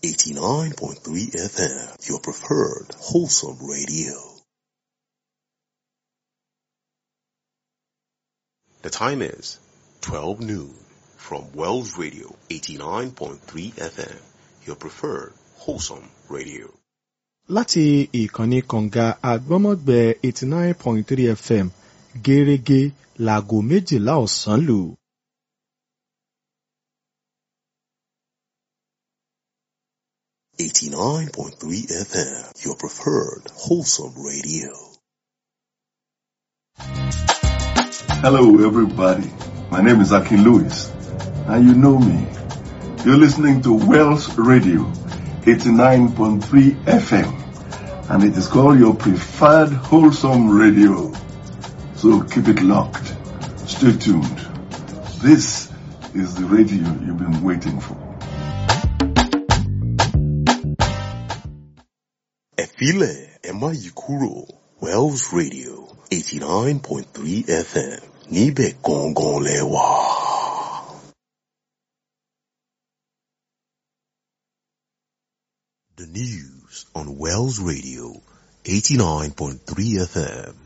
89.3 FM, your preferred wholesome radio. The time is 12 noon from Wells Radio 89.3 FM, your preferred wholesome radio. Láti ìkànnì kànga àgbọ́mọ̀gbẹ́ 89.3 FM gẹ́rẹ́gẹ́ láago 12 ọ̀sán lù. .3 FM, your preferred wholesome radio. Hello everybody, my name is Akin Lewis, and you know me. You're listening to Wells Radio 89.3 FM, and it is called your preferred wholesome radio. So keep it locked. Stay tuned. This is the radio you've been waiting for. Efile Emma Yikuro, Wells Radio 89.3 FM, Nibe Gongon Lewa. The news on Wells Radio 89.3 FM.